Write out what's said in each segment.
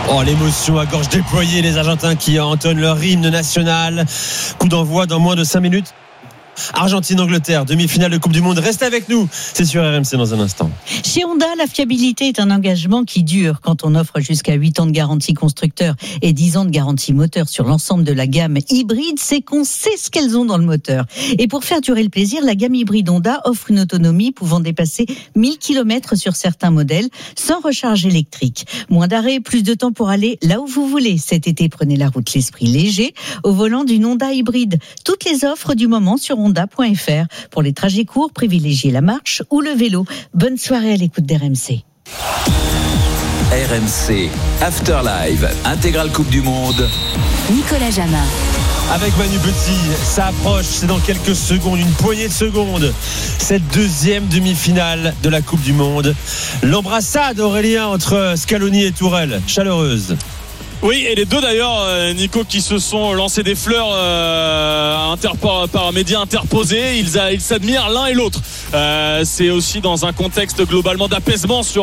Oh, l'émotion à gorge déployée, les Argentins qui entonnent leur hymne national. Coup d'envoi dans moins de 5 minutes. Argentine-Angleterre, demi-finale de Coupe du Monde. Restez avec nous, c'est sur RMC dans un instant. Chez Honda, la fiabilité est un engagement qui dure. Quand on offre jusqu'à 8 ans de garantie constructeur et 10 ans de garantie moteur sur l'ensemble de la gamme hybride, c'est qu'on sait ce qu'elles ont dans le moteur. Et pour faire durer le plaisir, la gamme hybride Honda offre une autonomie pouvant dépasser 1000 km sur certains modèles sans recharge électrique. Moins d'arrêt, plus de temps pour aller là où vous voulez. Cet été, prenez la route l'esprit léger au volant d'une Honda hybride. Toutes les offres du moment sur honda.fr. Pour les trajets courts, privilégiez la marche ou le vélo. Bonne soirée à l'écoute d'RMC. RMC Afterlive Intégrale Coupe du Monde. Nicolas Jamin. Avec Manu Petit, ça approche, c'est dans quelques secondes, une poignée de secondes. Cette deuxième demi-finale de la Coupe du Monde. L'embrassade, Aurélien, entre Scaloni et Tourelle, chaleureuse. Oui, et les deux d'ailleurs, Nico, qui se sont lancés des fleurs par médias interposés. Ils s'admirent l'un et l'autre. C'est aussi dans un contexte globalement d'apaisement sur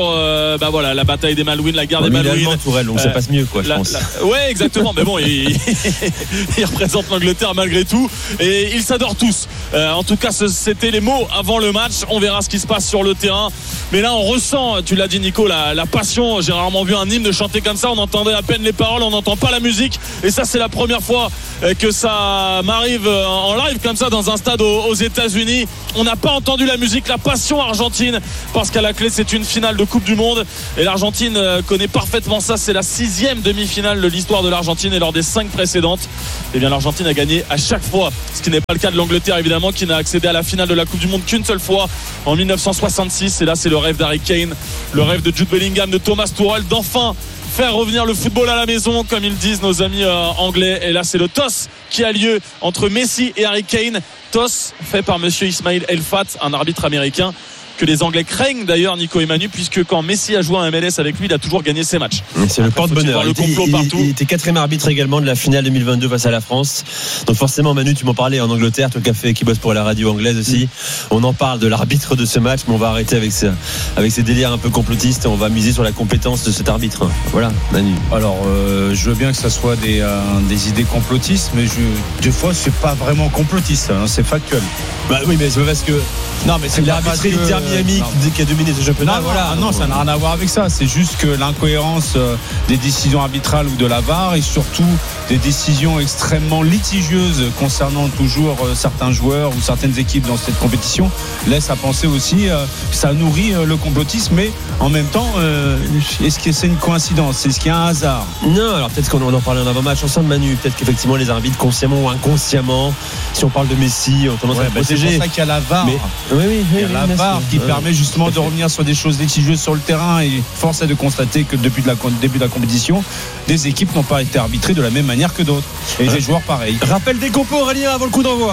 la bataille des Malouines, la guerre des Malouines. Tourelle, donc ça passe mieux, quoi, je pense. Ouais, exactement. Mais bon, il représente l'Angleterre malgré tout, et ils s'adorent tous. En tout cas, c'était les mots avant le match. On verra ce qui se passe sur le terrain. Mais là, on ressent, tu l'as dit, Nico, la passion. J'ai rarement vu un hymne chanter comme ça. On entendait à peine les paroles, on n'entend pas la musique. Et ça, c'est la première fois que ça m'arrive en live comme ça dans un stade aux États-Unis. On n'a pas entendu la musique, la passion argentine, parce qu'à la clé, c'est une finale de Coupe du Monde. Et l'Argentine connaît parfaitement ça. C'est la 6e demi-finale de l'histoire de l'Argentine. Et lors des 5 précédentes, eh bien, l'Argentine a gagné à chaque fois. Ce qui n'est pas le cas de l'Angleterre, évidemment, qui n'a accédé à la finale de la Coupe du Monde qu'une seule fois en 1966. Et là, c'est le rêve d'Harry Kane, le rêve de Jude Bellingham, de Thomas Tuchel, d'enfin faire revenir le football à la maison, comme ils disent nos amis anglais. Et là, c'est le toss qui a lieu entre Messi et Harry Kane. Toss fait par monsieur Ismail Elfat, un arbitre américain que les Anglais craignent d'ailleurs, Nico et Manu, puisque quand Messi a joué en MLS avec lui, il a toujours gagné ses matchs. C'est le porte-bonheur. Il était 4e arbitre également de la finale 2022 face à la France. Donc forcément, Manu, tu m'en parlais en Angleterre, toi qui bosse pour la radio anglaise aussi. On en parle de l'arbitre de ce match, mais on va arrêter avec ces délires un peu complotistes et on va miser sur la compétence de cet arbitre. Voilà, Manu. Alors, je veux bien que ça soit des idées complotistes, mais des fois, c'est pas vraiment complotiste, hein, c'est factuel. Bah oui, mais c'est parce que non, mais c'est l'arbitre d'Inter Miami qui a dominé ce championnat. Non, ça n'a rien à voir avec ça. C'est juste que l'incohérence des décisions arbitrales ou de la VAR et surtout des décisions extrêmement litigieuses concernant toujours certains joueurs ou certaines équipes dans cette compétition laisse à penser aussi que ça nourrit le complotisme. Mais en même temps, est-ce que c'est une coïncidence? Est-ce qu'il y a un hasard? Non, alors peut-être qu'on en parlait en avant-match ensemble, Manu. Peut-être qu'effectivement les arbitres, consciemment ou inconsciemment, si on parle de Messi, ont tendance à le protéger. C'est pour ça qu'il y a la VAR. Il y a la VAR qui permet justement de revenir sur des choses litigieuses sur le terrain, et force est de constater que depuis le début de la compétition, des équipes n'ont pas été arbitrées de la même manière que d'autres. Et des joueurs pareils. Rappel des compos, Aurélien, avant le coup d'envoi.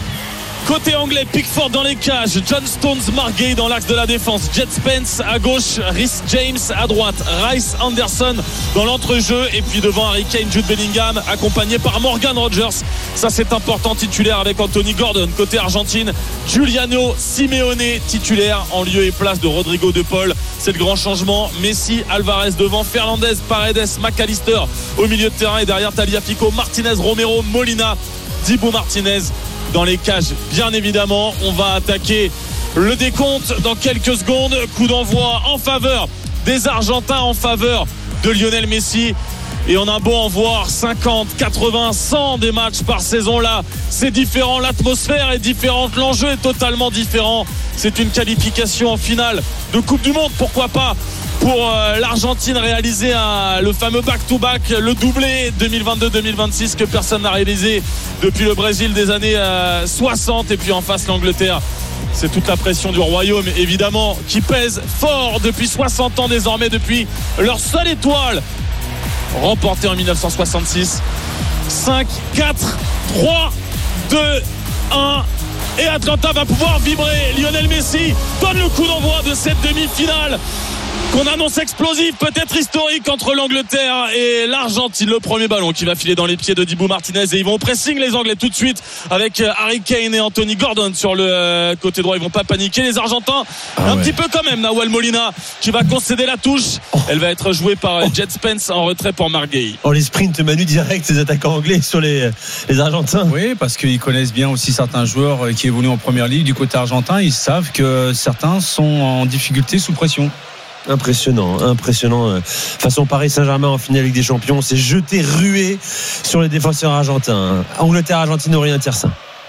Côté anglais, Pickford dans les cages, John Stones, Margay dans l'axe de la défense, Jet Spence à gauche, Reece James à droite, Rice Anderson dans l'entrejeu, et puis devant Harry Kane, Jude Bellingham accompagné par Morgan Rogers. Ça, c'est important, titulaire avec Anthony Gordon. Côté Argentine, Giuliano Simeone titulaire en lieu et place de Rodrigo De Paul. C'est le grand changement. Messi, Alvarez devant, Fernandez, Paredes, McAllister au milieu de terrain, et derrière Tagliafico, Martinez, Romero, Molina, Dibu Martinez dans les cages. Bien évidemment, on va attaquer le décompte dans quelques secondes. Coup d'envoi en faveur des Argentins, en faveur de Lionel Messi. Et on a beau en voir 50, 80, 100 des matchs par saison, là c'est différent, l'atmosphère est différente, l'enjeu est totalement différent. C'est une qualification en finale de Coupe du Monde, pourquoi pas pour l'Argentine réaliser le fameux back-to-back, le doublé 2022-2026 que personne n'a réalisé depuis le Brésil des années 60. Et puis en face l'Angleterre, c'est toute la pression du royaume évidemment qui pèse fort depuis 60 ans désormais, depuis leur seule étoile remportée en 1966. 5, 4, 3, 2, 1 et Atlanta va pouvoir vibrer. Lionel Messi donne le coup d'envoi de cette demi-finale qu'on annonce explosif, peut-être historique entre l'Angleterre et l'Argentine. Le premier ballon qui va filer dans les pieds de Dibu Martinez et ils vont au pressing les Anglais tout de suite avec Harry Kane et Anthony Gordon sur le côté droit. Ils vont pas paniquer les Argentins, petit peu quand même. Nahuel Molina qui va concéder la touche. Elle va être jouée par Jet Spence en retrait pour Marc Guéhi. Les sprints Manu direct ces attaquants anglais sur les Argentins. Oui, parce qu'ils connaissent bien aussi certains joueurs qui évoluent en première ligue du côté argentin. Ils savent que certains sont en difficulté sous pression. Impressionnant. Façon Paris Saint-Germain en finale Ligue des Champions, s'est jeté rué sur les défenseurs argentins. Angleterre-Argentine, Aurélien Tiersin.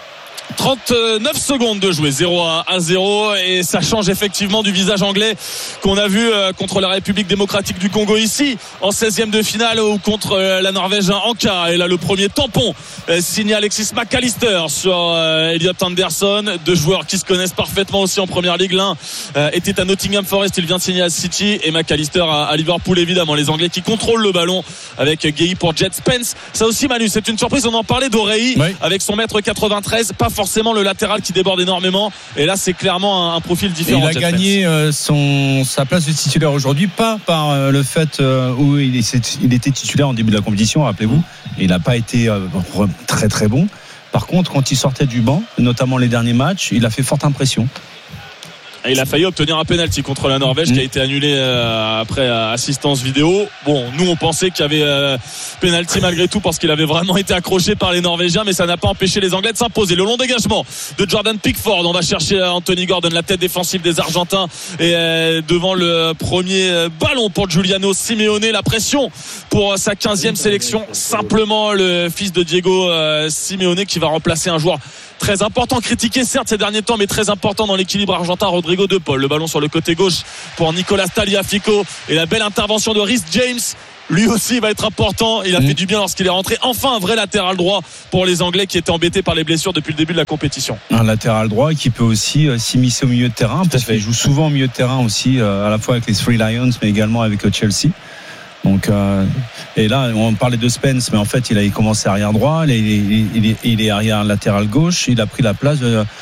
39 secondes de jouer, 0-0 et ça change effectivement du visage anglais qu'on a vu contre la République démocratique du Congo ici en 16e de finale ou contre la Norvège en cas. Et là le premier tampon signé Alexis McAllister sur Elliot Anderson, deux joueurs qui se connaissent parfaitement aussi en première ligue. L'un était à Nottingham Forest, il vient de signer à City, et McAllister à Liverpool évidemment. Les Anglais qui contrôlent le ballon avec Guéhi pour Jet Spence. Ça aussi Manu, c'est une surprise, on en parlait d'Orei avec son mètre 93, pas forcément le latéral qui déborde énormément, et là c'est clairement un profil différent. Il a gagné sa place de titulaire aujourd'hui, pas par le fait où il était titulaire en début de la compétition, rappelez-vous, et il n'a pas été très très bon. Par contre, quand il sortait du banc, notamment les derniers matchs, il a fait forte impression. Et il a failli obtenir un penalty contre la Norvège qui a été annulé après assistance vidéo. Bon, nous on pensait qu'il y avait penalty malgré tout parce qu'il avait vraiment été accroché par les Norvégiens, mais ça n'a pas empêché les Anglais de s'imposer. Le long dégagement de Jordan Pickford, on va chercher Anthony Gordon, la tête défensive des Argentins, et devant le premier ballon pour Giuliano Simeone, la pression pour sa 15e sélection, simplement le fils de Diego Simeone qui va remplacer un joueur très important, critiqué certes ces derniers temps, mais très important dans l'équilibre argentin, Rodrigo De Paul. Le ballon sur le côté gauche pour Nicolas Tagliafico, et la belle intervention de Reece James, lui aussi va être important. Il a fait du bien lorsqu'il est rentré. Enfin un vrai latéral droit pour les Anglais qui étaient embêtés par les blessures depuis le début de la compétition. Un latéral droit qui peut aussi s'immiscer au milieu de terrain, parce qu'il joue souvent au milieu de terrain aussi, à la fois avec les Three Lions mais également avec Chelsea. Donc, et là, on parlait de Spence, mais en fait, il a commencé arrière droit, il est arrière latéral gauche, il a pris la place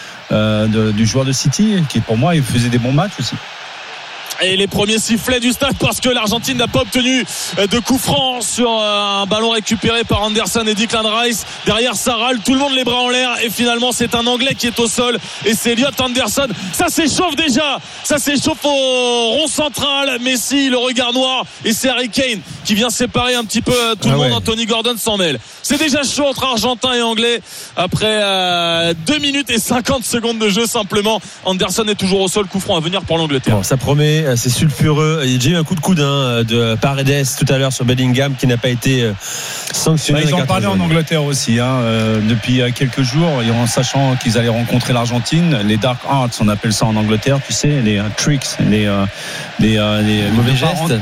du joueur de City, qui pour moi, il faisait des bons matchs aussi. Et les premiers sifflets du stade parce que l'Argentine n'a pas obtenu de coup franc sur un ballon récupéré par Anderson et Declan Rice. Derrière ça râle, tout le monde les bras en l'air, et finalement c'est un Anglais qui est au sol et c'est Elliot Anderson. Ça s'échauffe déjà, ça s'échauffe au rond central. Messi, le regard noir, et c'est Harry Kane qui vient séparer un petit peu tout le monde. Anthony Gordon s'en mêle. C'est déjà chaud entre Argentins et Anglais après 2 minutes et 50 secondes de jeu simplement. Anderson est toujours au sol, coup franc à venir pour l'Angleterre. Bon, ça promet, c'est sulfureux. Il y a déjà eu un coup de coude de Paredes tout à l'heure sur Bellingham qui n'a pas été sanctionné. Ils en parlaient en Angleterre aussi depuis quelques jours, en sachant qu'ils allaient rencontrer l'Argentine. Les dark arts, on appelle ça en Angleterre, tu sais, les tricks, les mauvais gestes.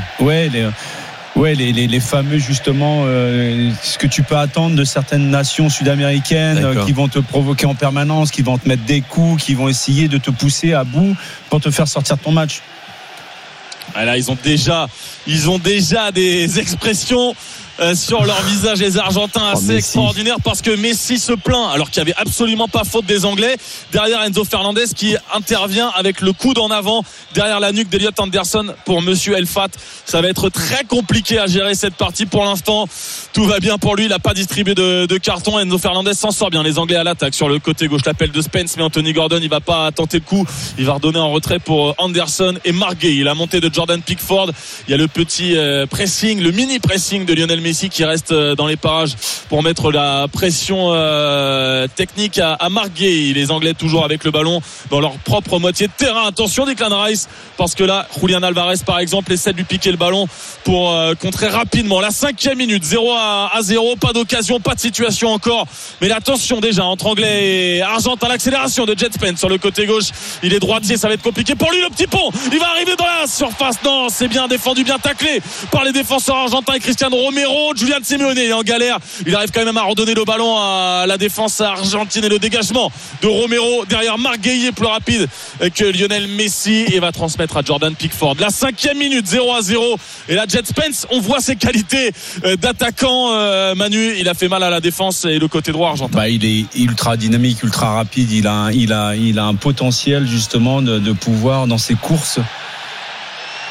Les fameux justement ce que tu peux attendre de certaines nations sud-américaines qui vont te provoquer en permanence, qui vont te mettre des coups, qui vont essayer de te pousser à bout pour te faire sortir de ton match. Ah là, ils ont déjà des expressions sur leur visage, les Argentins, assez extraordinaire, parce que Messi se plaint alors qu'il n'y avait absolument pas faute des Anglais. Derrière Enzo Fernandez qui intervient avec le coude en avant derrière la nuque d'Elliot Anderson pour Monsieur Elfat. Ça va être très compliqué à gérer cette partie. Pour l'instant tout va bien pour lui, il n'a pas distribué de carton. Enzo Fernandez s'en sort bien. Les Anglais à l'attaque sur le côté gauche, l'appel de Spence, mais Anthony Gordon il va pas tenter le coup, il va redonner en retrait pour Anderson et Marc Guéhi. La montée de Jordan Pickford, il y a le petit pressing, le mini pressing de Lionel Messi qui reste dans les parages pour mettre la pression technique à Marc Guéhi. Les Anglais toujours avec le ballon dans leur propre moitié de terrain. Attention Declan Rice, parce que là Julian Alvarez par exemple essaie de lui piquer le ballon pour contrer rapidement. La 5e minute, 0-0, pas d'occasion, pas de situation encore, mais l'attention déjà entre Anglais et Argentins. L'accélération de Jet Spence sur le côté gauche, il est droitier, ça va être compliqué pour lui. Le petit pont, il va arriver dans la surface, non, c'est bien défendu, bien taclé par les défenseurs argentins et Cristiano Romero. Julian Simeone est en galère, il arrive quand même à redonner le ballon à la défense argentine, et le dégagement de Romero derrière Marc Guéhi est plus rapide que Lionel Messi et va transmettre à Jordan Pickford. La 5e minute, 0-0, et là Jet Spence, on voit ses qualités d'attaquant. Manu, il a fait mal à la défense et le côté droit argentin. Il est ultra dynamique, ultra rapide, il a un potentiel justement de pouvoir dans ses courses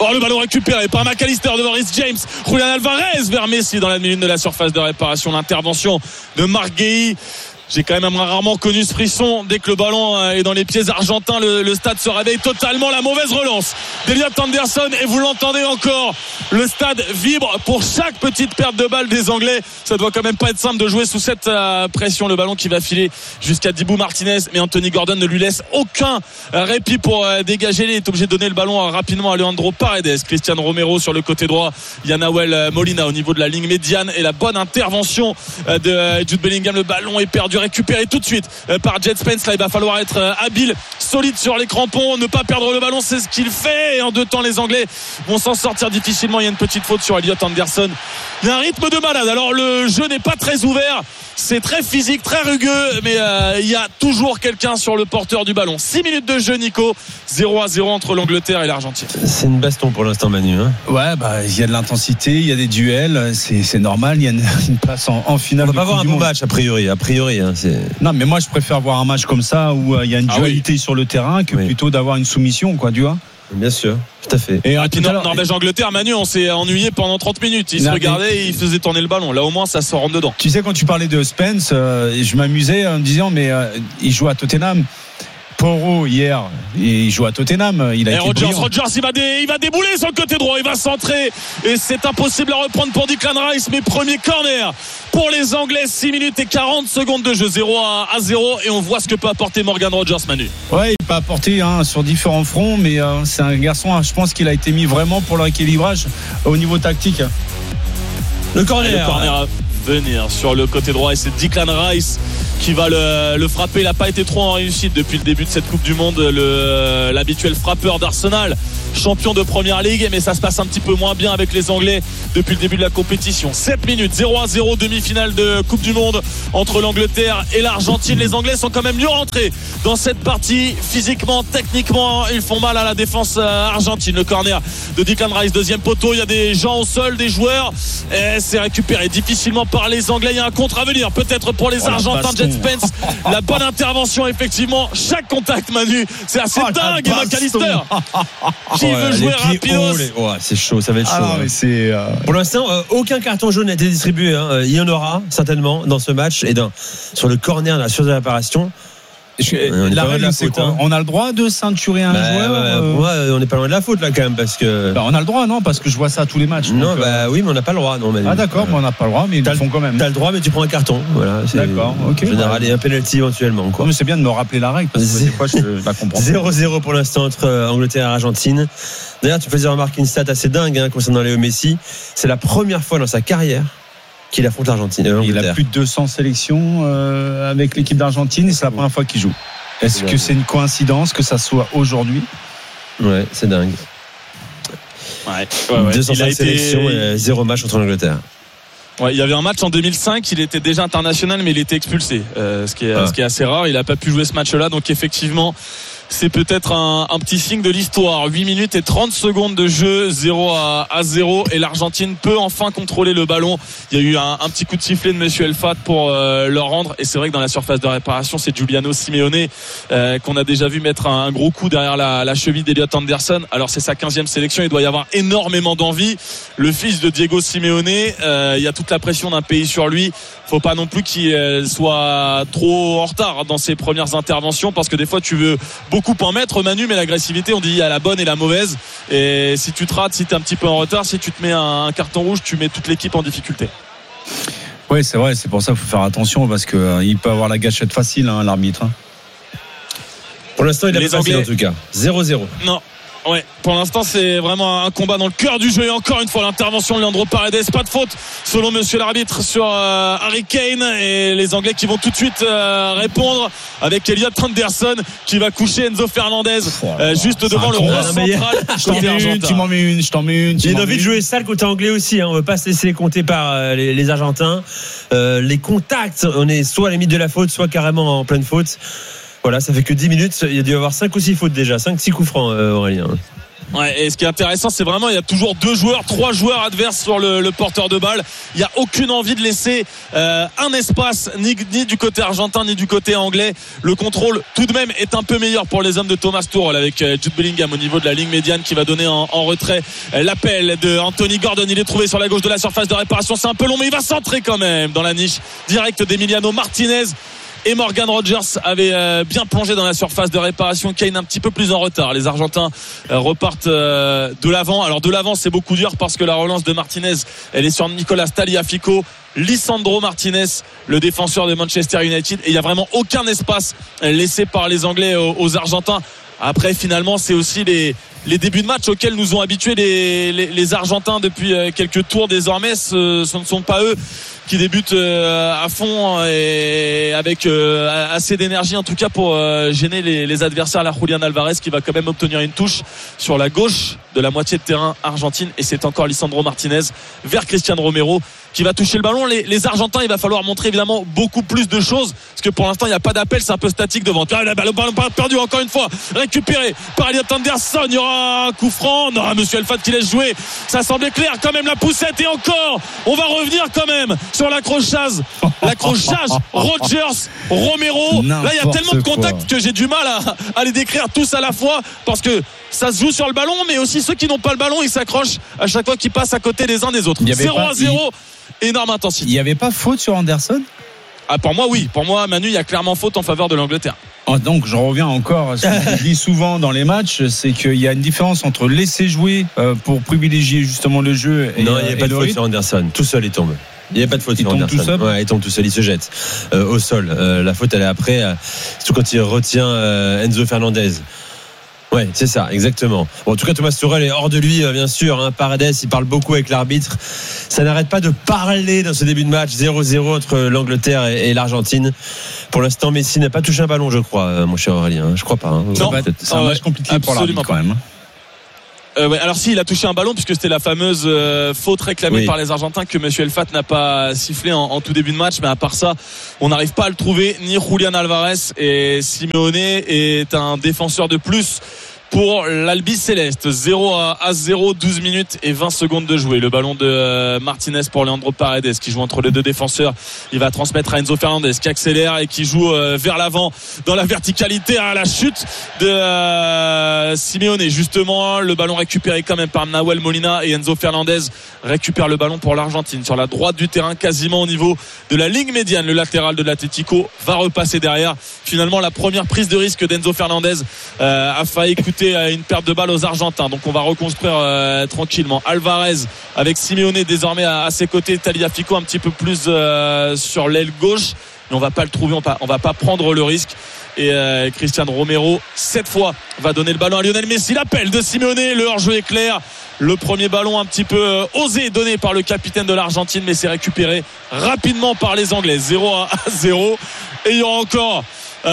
Oh, le ballon récupéré par McAllister devant Rhys James. Julian Alvarez vers Messi dans la minute de la surface de réparation. L'intervention de Marc Guéhi. J'ai quand même rarement connu ce frisson. Dès que le ballon est dans les pieds argentins, le stade se réveille totalement. La mauvaise relance d'Elliott Anderson, et vous l'entendez encore, le stade vibre pour chaque petite perte de balle des Anglais. Ça doit quand même pas être simple de jouer sous cette pression. Le ballon qui va filer jusqu'à Dibu Martinez, mais Anthony Gordon ne lui laisse aucun répit pour dégager. Il est obligé de donner le ballon rapidement à Leandro Paredes. Cristian Romero sur le côté droit, Yannaouel Molina au niveau de la ligne médiane, et la bonne intervention de Jude Bellingham. Le ballon est perdu, récupéré tout de suite par Jed Spence. Là, il va falloir être habile, solide sur les crampons, ne pas perdre le ballon, c'est ce qu'il fait, et en 2 temps les Anglais vont s'en sortir difficilement. Il y a une petite faute sur Elliott Anderson. Il y a un rythme de malade. Alors le jeu n'est pas très ouvert, c'est très physique, très rugueux, mais il y a toujours quelqu'un sur le porteur du ballon. 6 minutes de jeu, Nico. 0-0 entre l'Angleterre et l'Argentine. C'est une baston pour l'instant, Manu, hein. Ouais, il y a de l'intensité, il y a des duels, c'est normal. Il y a une place en finale. On va pas avoir un bon match a priori, hein, non, mais moi je préfère voir un match comme ça où il y a une dualité sur le terrain que plutôt d'avoir une soumission, quoi, tu vois. Bien sûr, tout à fait. Et puis Norvège-Angleterre, Manu, on s'est ennuyé pendant 30 minutes. Ils se regardaient et ils faisaient tourner le ballon. Là, au moins, ça se rentre dedans. Tu sais, quand tu parlais de Spence, je m'amusais en me disant, mais il joue à Tottenham. Porro hier, il joue à Tottenham. Il a été Rodgers, il va débouler sur le côté droit, il va centrer, et c'est impossible à reprendre pour Declan Rice. Mais premier corner pour les Anglais. 6 minutes et 40 secondes de jeu, 0-0, et on voit ce que peut apporter Morgan Rodgers, Manu. Ouais, il peut apporter sur différents fronts, mais c'est un garçon, je pense qu'il a été mis vraiment pour le rééquilibrage au niveau tactique. Le corner à venir sur le côté droit, et c'est Declan Rice qui va le frapper. Il n'a pas été trop en réussite depuis le début de cette Coupe du Monde, l'habituel frappeur d'Arsenal, champion de Première Ligue, mais ça se passe un petit peu moins bien avec les Anglais depuis le début de la compétition. 7 minutes, 0-0, demi-finale de Coupe du Monde entre l'Angleterre et l'Argentine. Les Anglais sont quand même mieux rentrés dans cette partie, physiquement, techniquement. Ils font mal à la défense argentine. Le corner de Declan Rice, deuxième poteau, il y a des gens au sol, des joueurs, et c'est récupéré difficilement par les Anglais. Il y a un contre à venir peut-être pour les Argentins. Jed Spence, la bonne intervention, effectivement. Chaque contact, Manu, c'est assez dingue. Et McAllister qui veut jouer rapidos. C'est chaud, ça va être chaud. Pour l'instant, aucun carton jaune n'a été distribué, hein. Il y en aura certainement dans ce match, et sur le corner de la surface de réparation. On a le droit de ceinturer un joueur. Pour moi, on n'est pas loin de la faute là quand même, parce que. On a le droit, non, parce que je vois ça à tous les matchs. Non, oui, mais on n'a pas le droit. Non, d'accord, mais on n'a pas le droit, mais ils le font quand même. T'as le droit, mais tu prends un carton. Voilà. D'accord, ok. En général, et un penalty éventuellement, quoi. Non, mais c'est bien de me rappeler la règle, parce que des fois, je la comprends. 0-0 pour l'instant entre Angleterre et Argentine. D'ailleurs, tu faisais remarquer une stat assez dingue, hein, concernant Léo Messi. C'est la première fois dans sa carrière qu'il affronte l'Argentine. Il a plus de 200 sélections avec l'équipe d'Argentine, et c'est la première fois qu'il joue. Est-ce que c'est une coïncidence que ça soit aujourd'hui ? Ouais, c'est dingue. 205 sélections et 0 match contre l'Angleterre. Ouais, il y avait un match en 2005, il était déjà international, mais il était expulsé, ce qui est assez rare. Il n'a pas pu jouer ce match-là, donc effectivement, c'est peut-être un petit signe de l'histoire. 8 minutes et 30 secondes de jeu, 0-0, et l'Argentine peut enfin contrôler le ballon. Il y a eu un petit coup de sifflet de Monsieur Elfat pour leur rendre, et c'est vrai que dans la surface de réparation, c'est Giuliano Simeone qu'on a déjà vu mettre un gros coup derrière la cheville d'Elliott Anderson. Alors c'est sa 15e sélection, il doit y avoir énormément d'envie. Le fils de Diego Simeone, il y a toute la pression d'un pays sur lui. Faut pas non plus qu'il soit trop en retard dans ses premières interventions, parce que des fois tu veux beaucoup en mettre, Manu, mais l'agressivité, on dit il y a la bonne et la mauvaise, et si tu te rates, si tu es un petit peu en retard, si tu te mets un carton rouge, tu mets toute l'équipe en difficulté. Oui, c'est vrai, c'est pour ça qu'il faut faire attention, parce qu'il peut avoir la gâchette facile, hein, l'arbitre. Pour l'instant, il a pas facile en tout cas. 0-0. Non. Ouais, pour l'instant c'est vraiment un combat dans le cœur du jeu, et encore une fois l'intervention de Leandro Paredes, pas de faute selon monsieur l'arbitre sur Harry Kane, et les Anglais qui vont tout de suite répondre avec Elliott Anderson qui va coucher Enzo Fernandez juste devant le rond central. Tu m'en mets une. J'ai envie de jouer sale côté anglais aussi, hein. On ne veut pas se laisser compter par les Argentins. Les contacts, on est soit à la limite de la faute, soit carrément en pleine faute. Voilà, ça fait que 10 minutes. Il y a dû y avoir 5 ou 6 fautes déjà, 5-6 coups francs, Aurélien. Ouais, et ce qui est intéressant, c'est vraiment il y a toujours 3 joueurs adverses sur le porteur de balle. Il n'y a aucune envie de laisser un espace ni du côté argentin ni du côté anglais. Le contrôle tout de même est un peu meilleur pour les hommes de Thomas Tuchel avec Jude Bellingham au niveau de la ligne médiane qui va donner en retrait l'appel de Anthony Gordon. Il est trouvé sur la gauche de la surface de réparation. C'est un peu long mais il va centrer quand même dans la niche directe d'Emiliano Martinez. Et Morgan Rogers avait bien plongé dans la surface de réparation. Kane un petit peu plus en retard. Les Argentins repartent de l'avant. Alors de l'avant c'est beaucoup dur parce que la relance de Martinez elle est sur Nicolas Tagliafico. Lisandro Martinez, le défenseur de Manchester United, et il n'y a vraiment aucun espace laissé par les Anglais aux Argentins. Après finalement c'est aussi les débuts de match auxquels nous ont habitués les Argentins depuis quelques tours désormais. Ce ne sont pas eux qui débutent à fond et avec assez d'énergie en tout cas pour gêner les adversaires. La Julián Álvarez qui va quand même obtenir une touche sur la gauche de la moitié de terrain argentine, et c'est encore Lisandro Martinez vers Cristian Romero qui va toucher le ballon. Les Argentins, il va falloir montrer évidemment beaucoup plus de choses parce que pour l'instant il n'y a pas d'appel, c'est un peu statique devant. Le ballon perdu encore une fois, récupéré par Elliot Anderson. Il y aura un coup franc. Non, monsieur Elfad qui laisse jouer, ça semblait clair quand même, la poussette, et encore on va revenir quand même sur l'accrochage Rogers Romero. Là il y a tellement de contacts que j'ai du mal à les décrire tous à la fois parce que ça se joue sur le ballon, mais aussi ceux qui n'ont pas le ballon ils s'accrochent à chaque fois qu'ils passent à côté des uns des autres. 0-0, énorme intensité. Il n'y avait pas faute sur Anderson? Pour moi oui, pour moi Manu, il y a clairement faute en faveur de l'Angleterre. Donc je reviens encore à ce que je dis souvent dans les matchs, c'est qu'il y a une différence entre laisser jouer pour privilégier justement le jeu et non, il n'y a pas de faute sur Anderson, tout seul il tombe. Il n'y a pas de faute sur Anderson. Il tombe tout seul, il se jette au sol. La faute elle est après, surtout quand il retient Enzo Fernandez. Ouais, c'est ça, exactement. Bon, en tout cas, Thomas Tuchel est hors de lui, bien sûr. Paredes, il parle beaucoup avec l'arbitre. Ça n'arrête pas de parler dans ce début de match. 0-0 entre l'Angleterre et l'Argentine. Pour l'instant, Messi n'a pas touché un ballon, je crois, mon cher Aurélien. Je crois pas. Non, c'est un match compliqué pour l'arbitre quand même. Ouais, alors si, il a touché un ballon puisque c'était la fameuse faute réclamée par les Argentins que monsieur Elfat n'a pas sifflé en tout début de match, mais à part ça on n'arrive pas à le trouver. Ni Julián Álvarez, et Simeone est un défenseur de plus pour l'Albi Céleste. 0-0, 12 minutes et 20 secondes de jouer. Le ballon de Martinez pour Leandro Paredes qui joue entre les deux défenseurs. Il va transmettre à Enzo Fernandez qui accélère et qui joue vers l'avant dans la verticalité à la chute de Simeone. Justement, le ballon récupéré quand même par Nahuel Molina, et Enzo Fernandez récupère le ballon pour l'Argentine sur la droite du terrain, quasiment au niveau de la ligne médiane. Le latéral de l'Atlético va repasser derrière. Finalement, la première prise de risque d'Enzo Fernandez a failli coûter une perte de balle aux Argentins. Donc on va reconstruire tranquillement. Alvarez avec Simeone désormais à ses côtés, Tagliafico un petit peu plus sur l'aile gauche, mais on va pas le trouver, on va pas prendre le risque. Et Cristian Romero cette fois va donner le ballon à Lionel Messi. L'appel de Simeone, le hors-jeu est clair. Le premier ballon un petit peu osé donné par le capitaine de l'Argentine, mais c'est récupéré rapidement par les Anglais. 0-0. Et il y aura encore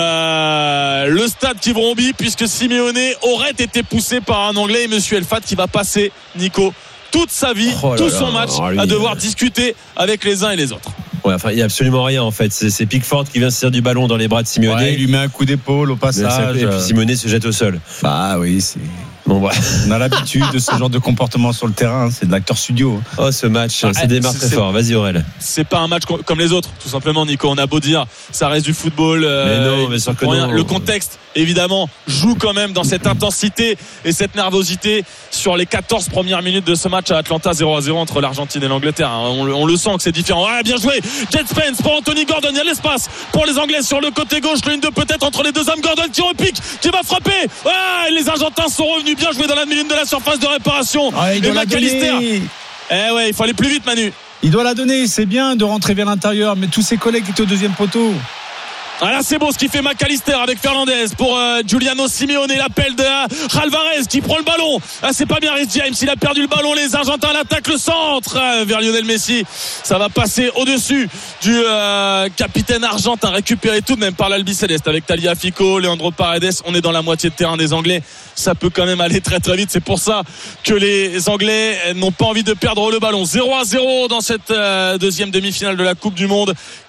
le stade qui vrombit puisque Simeone aurait été poussé par un Anglais, et monsieur Elfat qui va passer, Nico, toute sa vie, tout son match à devoir discuter avec les uns et les autres. Ouais, enfin, il n'y a absolument rien en fait. C'est Pickford qui vient se tirer du ballon dans les bras de Simeone. Ouais, il lui met un coup d'épaule au passage. Et puis Simeone se jette au sol. Bah oui, c'est. Bon, ouais. On a l'habitude de ce genre de comportement sur le terrain, c'est de l'acteur studio. Oh, ce match, ça démarre très fort. Vas-y, Aurel. C'est pas un match comme les autres, tout simplement, Nico. On a beau dire, ça reste du football. Mais non, mais sûr que non. Le contexte, évidemment, joue quand même dans cette intensité et cette nervosité sur les 14 premières minutes de ce match à Atlanta. 0-0 entre l'Argentine et l'Angleterre. On le sent que c'est différent. Ah, bien joué, Jet Spence pour Anthony Gordon. Il y a l'espace pour les Anglais sur le côté gauche. Le 1-2 peut-être entre les deux hommes. Gordon qui repique, qui va frapper. Ah, et les Argentins sont revenus. Bien joué dans la minute de la surface de réparation. Et McAllister. Ouais, il faut aller plus vite, Manu. Il doit la donner. C'est bien de rentrer vers l'intérieur, mais tous ses collègues étaient au deuxième poteau. Ah là c'est beau ce qu'il fait McAllister avec Fernandez pour Giuliano Simeone. L'appel de Alvarez qui prend le ballon. Ah, c'est pas bien Rhys James, il a perdu le ballon. Les Argentins l'attaquent, le centre vers Lionel Messi. Ça va passer au-dessus du capitaine argentin, récupéré tout de même par l'Albi Céleste avec Tagliafico, Leandro Paredes. On est dans la moitié de terrain des Anglais. Ça peut quand même aller très très vite. C'est pour ça que les Anglais n'ont pas envie de perdre le ballon. 0-0 dans cette deuxième demi-finale de la Coupe du Monde.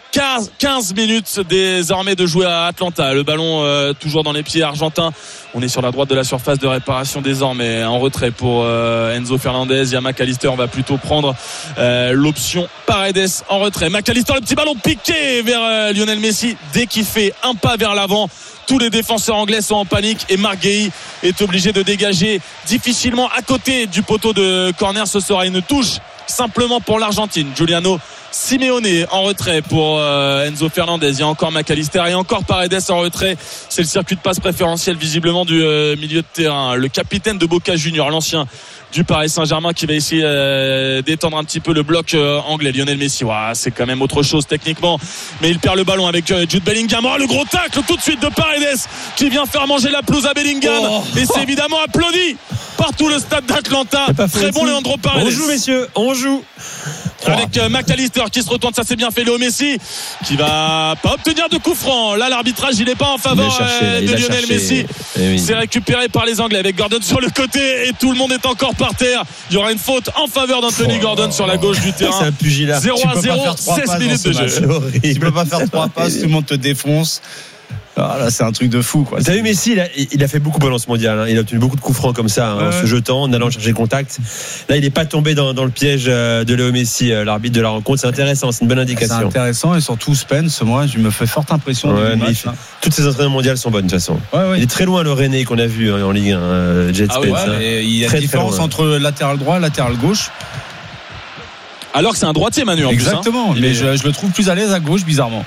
15 minutes désormais de jouer à Atlanta. Le ballon toujours dans les pieds argentins. On est sur la droite de la surface de réparation désormais. En retrait pour Enzo Fernandez. Il y a McAllister. On va plutôt prendre l'option Paredes en retrait. McAllister, le petit ballon piqué vers Lionel Messi. Dès qu'il fait un pas vers l'avant, tous les défenseurs anglais sont en panique et Marc Guéhi est obligé de dégager difficilement à côté du poteau de corner. Ce sera une touche simplement pour l'Argentine. Giuliano Simeone en retrait pour Enzo Fernandez. Il y a encore McAllister et encore Paredes en retrait. C'est le circuit de passe préférentiel visiblement du milieu de terrain. Le capitaine de Boca Juniors, l'ancien du Paris Saint-Germain, qui va essayer d'étendre un petit peu le bloc anglais. Lionel Messi, c'est quand même autre chose techniquement, mais il perd le ballon avec Jude Bellingham. Le gros tacle tout de suite de Paredes qui vient faire manger la pelouse à Bellingham, et c'est évidemment applaudi par tout le stade d'Atlanta. Très bon Leandro Paredes. On joue, messieurs, on joue. Avec McAllister qui se retourne, ça c'est bien fait. Léo Messi qui va pas obtenir de coup franc. Là l'arbitrage il n'est pas en faveur de Lionel Messi. C'est récupéré par les Anglais avec Gordon sur le côté et tout le monde est encore par terre. Il y aura une faute en faveur d'Anthony Gordon sur la gauche du terrain. C'est un pugilat. 0-0, 16 minutes de jeu. Tu peux pas faire 3 passes, tout le monde te défonce. Là, c'est un truc de fou, quoi. T'as vu Messi, il a fait beaucoup pendant ce mondial. Il a obtenu beaucoup de coups francs comme ça, en se jetant, en allant chercher contact. Là, il n'est pas tombé dans le piège de Léo Messi, l'arbitre de la rencontre. C'est intéressant, c'est une bonne indication. C'est intéressant, et surtout Spence, moi, je me fais forte impression. Toutes ses entraînements mondiales sont bonnes de toute façon. Il est très loin le René qu'on a vu en Ligue 1, Jet Spence. Il y a une différence entre latéral droit et latéral gauche. Alors que c'est un droitier, Manu, en exactement, plus. Mais je le trouve plus à l'aise à gauche, bizarrement.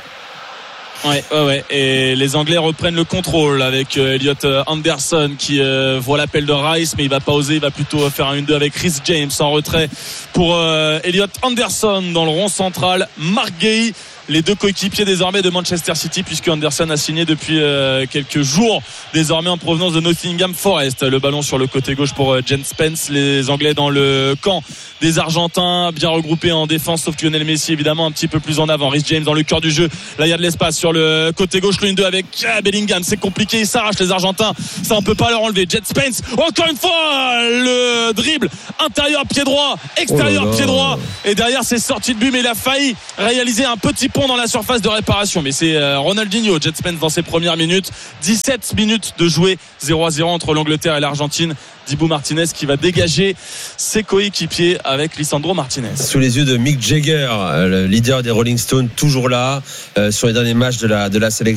Ouais. Et les Anglais reprennent le contrôle avec Elliot Anderson qui voit l'appel de Rice, mais il va pas oser, il va plutôt faire un 1-2 avec Reece James en retrait pour Elliot Anderson dans le rond central. Marc Guéhi, les deux coéquipiers désormais de Manchester City, puisque Anderson a signé depuis quelques jours désormais en provenance de Nottingham Forest. Le ballon sur le côté gauche pour Jed Spence. Les Anglais dans le camp des Argentins, bien regroupés en défense, sauf que Lionel Messi évidemment un petit peu plus en avant. Reece James dans le cœur du jeu. Là il y a de l'espace sur le côté gauche, le 1-2 avec Bellingham. C'est compliqué, ils s'arrachent les Argentins, ça on peut pas leur enlever. Jed Spence, encore une fois le dribble intérieur pied droit, extérieur pied droit, et derrière c'est sorti de but, mais il a failli réaliser un petit pont dans la surface de réparation. Mais c'est Ronaldinho, Jed Spence dans ses premières minutes. 17 minutes de jouer, 0-0 entre l'Angleterre et l'Argentine. Dibu Martinez qui va dégager ses coéquipiers avec Lisandro Martinez. Sous les yeux de Mick Jagger, le leader des Rolling Stones, toujours là sur les derniers matchs de la sélection.